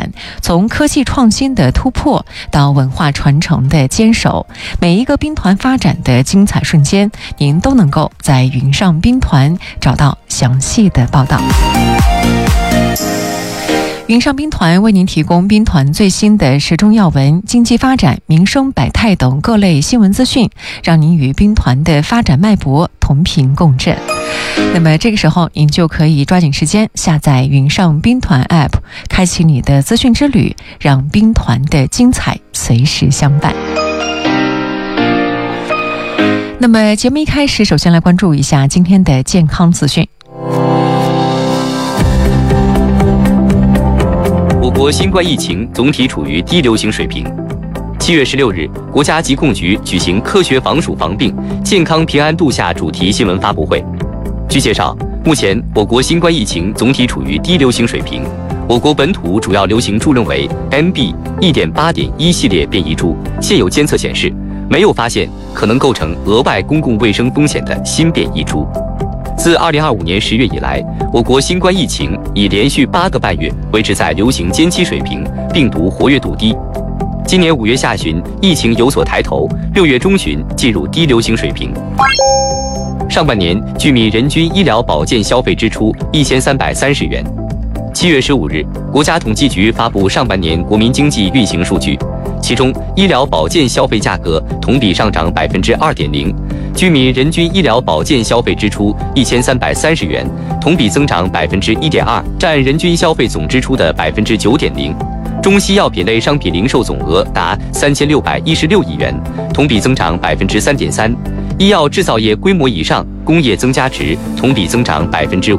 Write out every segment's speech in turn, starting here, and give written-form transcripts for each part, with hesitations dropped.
团，从科技创新的突破到文化传承的坚守，每一个兵团发展的精彩瞬间，您都能够在云上兵团找到详细的报道。云上兵团为您提供兵团最新的时中要闻、经济发展、民生百态等各类新闻资讯，让您与兵团的发展脉搏同频共振。那么这个时候，您就可以抓紧时间下载云上兵团 App， 开启你的资讯之旅，让兵团的精彩随时相伴。那么节目一开始，首先来关注一下今天的健康资讯。 我国新冠疫情总体处于低流行水平。7月16日，国家疾控局举行科学防暑防病、健康平安度夏主题新闻发布会。据介绍，目前我国新冠疫情总体处于低流行水平。我国本土主要流行株认为 MB.1.8.1 系列变异株，现有监测显示，没有发现可能构成额外公共卫生风险的新变异株。自2025年10月以来，我国新冠疫情已连续8个半月维持在流行间期水平，病毒活跃度低。今年5月下旬，疫情有所抬头，6月中旬进入低流行水平。上半年居民人均医疗保健消费支出1330元。7月15日，国家统计局发布上半年国民经济运行数据，其中医疗保健消费价格同比上涨2.0%，居民人均医疗保健消费支出1330元，同比增长1.2%，占人均消费总支出的9.0%。中西药品类商品零售总额达3616亿元，同比增长3.3%。医药制造业规模以上工业增加值同比增长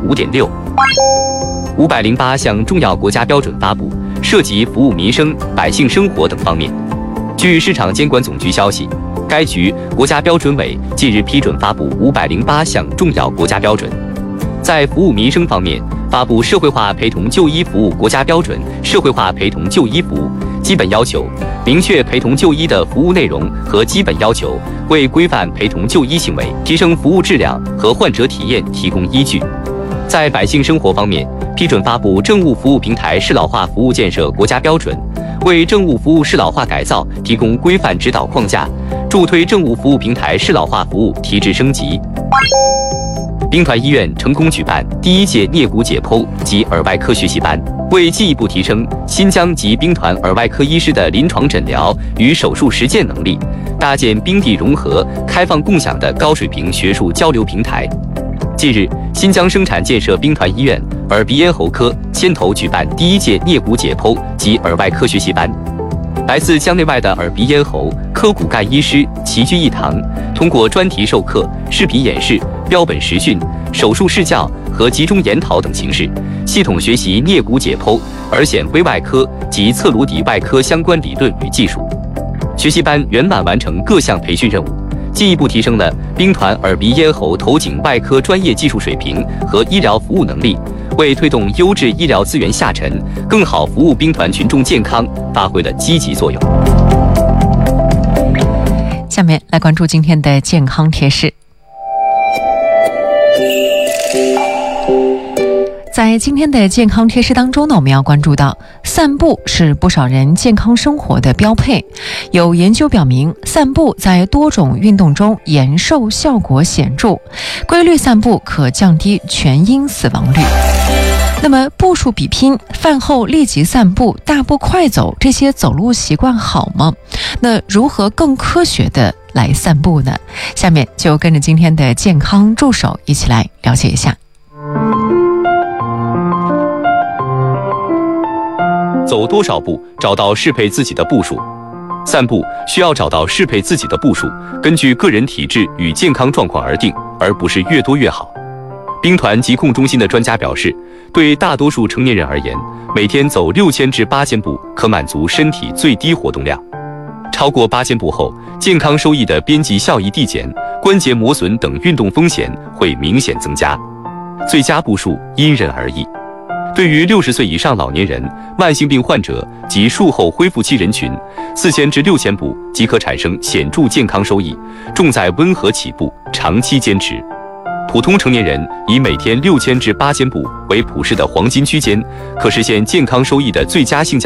5.6%。508项重要国家标准发布，涉及服务民生、百姓生活等方面。据市场监管总局消息，该局国家标准委近日批准发布508项重要国家标准。在服务民生方面，发布社会化陪同就医服务国家标准、社会化陪同就医服务基本要求，明确陪同就医的服务内容和基本要求，为规范陪同就医行为、提升服务质量和患者体验提供依据。在百姓生活方面，批准发布政务服务平台适老化服务建设国家标准，为政务服务适老化改造提供规范指导框架，助推政务服务平台适老化服务提质升级。兵团医院成功举办第1届颞骨解剖及耳外科学习班，为进一步提升新疆及兵团耳外科医师的临床诊疗与手术实践能力，搭建兵地融合、开放共享的高水平学术交流平台。近日，新疆生产建设兵团医院耳鼻咽喉科牵头举办第1届颞骨解剖及耳外科学习班，来自疆内外的耳鼻咽喉科骨干医师齐聚一堂，通过专题授课、视频演示、标本实训、手术试教和集中研讨等形式，系统学习颞骨解剖、耳显微外科及侧颅底外科相关理论与技术。学习班圆满完成各项培训任务，进一步提升了兵团耳鼻咽喉头颈外科专业技术水平和医疗服务能力，为推动优质医疗资源下沉、更好服务兵团群众健康发挥了积极作用。 下面来关注今天的健康贴士。在今天的健康贴士当中呢，我们要关注到散步是不少人健康生活的标配。有研究表明，散步在多种运动中延寿效果显著，规律散步可降低全因死亡率。那么步数比拼、饭后立即散步、大步快走，这些走路习惯好吗？那如何更科学的来散步呢？下面就跟着今天的健康助手一起来了解一下。 走多少步，找到适配自己的步数。散步需要找到适配自己的步数，根据个人体质与健康状况而定，而不是越多越好。兵团疾控中心的专家表示，对大多数成年人而言，每天走6000至8000步可满足身体最低活动量。超过8000步后，健康收益的边际效益递减，关节磨损等运动风险会明显增加。最佳步数因人而异。对于60岁以上老年人、慢性病患者及术后恢复期人群，4000至6000步即可产生显著健康收益，重在温和起步，长期坚持。普通成年人以每天6000至8000步为普适的黄金区间，可实现健康收益的最佳性价比。